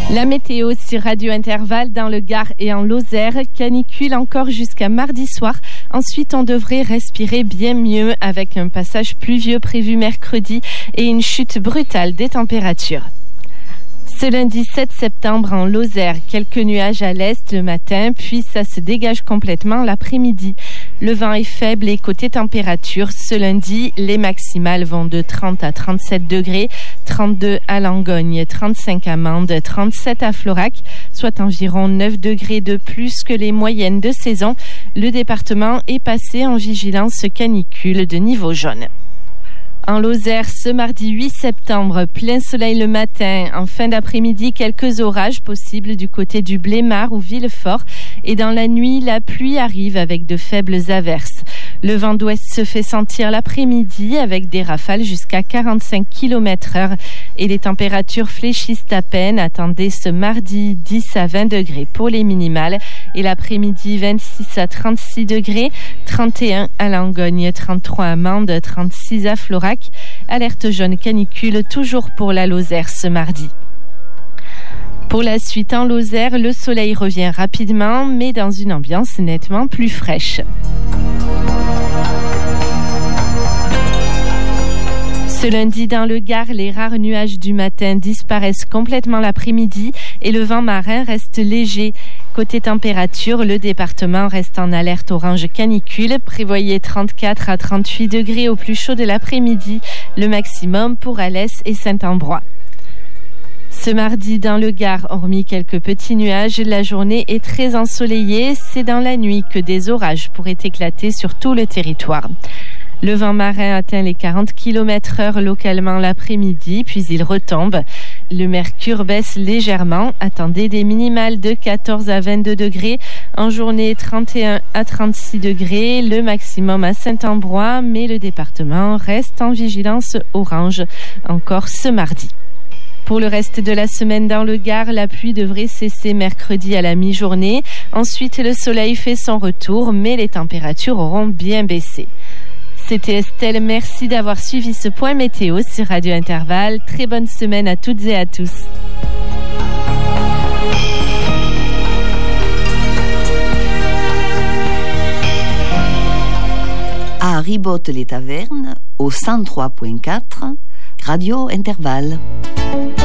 La météo sur Radio Intervalle dans le Gard et en Lozère, canicule encore jusqu'à mardi soir. Ensuite, on devrait respirer bien mieux avec un passage pluvieux prévu mercredi et une chute brutale des températures. Ce lundi 7 septembre en Lozère, quelques nuages à l'est le matin, puis ça se dégage complètement l'après-midi. Le vent est faible et côté température, ce lundi, les maximales vont de 30 à 37 degrés, 32 à Langogne, 35 à Mende, 37 à Florac, soit environ 9 degrés de plus que les moyennes de saison. Le département est passé en vigilance canicule de niveau jaune. En Lozère, ce mardi 8 septembre, plein soleil le matin. En fin d'après-midi, quelques orages possibles du côté du Blémard ou Villefort. Et dans la nuit, la pluie arrive avec de faibles averses. Le vent d'ouest se fait sentir l'après-midi avec des rafales jusqu'à 45 km/h. Et les températures fléchissent à peine. Attendez ce mardi 10 à 20 degrés pour les minimales. Et l'après-midi 26 à 36 degrés, 31 à Langogne, 33 à Mende, 36 à Florac. Alerte jaune canicule toujours pour la Lozère ce mardi. Pour la suite en Lozère, le soleil revient rapidement, mais dans une ambiance nettement plus fraîche. Ce lundi, dans le Gard, les rares nuages du matin disparaissent complètement l'après-midi et le vent marin reste léger. Côté température, le département reste en alerte orange canicule. Prévoyez 34 à 38 degrés au plus chaud de l'après-midi, le maximum pour Alès et Saint-Ambrois. Ce mardi, dans le Gard, hormis quelques petits nuages, la journée est très ensoleillée. C'est dans la nuit que des orages pourraient éclater sur tout le territoire. Le vent marin atteint les 40 km/h localement l'après-midi, puis il retombe. Le mercure baisse légèrement. Attendez des minimales de 14 à 22 degrés. En journée, 31 à 36 degrés. Le maximum à Saint-Ambrois, mais le département reste en vigilance orange encore ce mardi. Pour le reste de la semaine dans le Gard, la pluie devrait cesser mercredi à la mi-journée. Ensuite, le soleil fait son retour, mais les températures auront bien baissé. C'était Estelle, merci d'avoir suivi ce point météo sur Radio Intervalle. Très bonne semaine à toutes et à tous. À Ribotte-les-Tavernes, au 103.4, Radio Intervalle.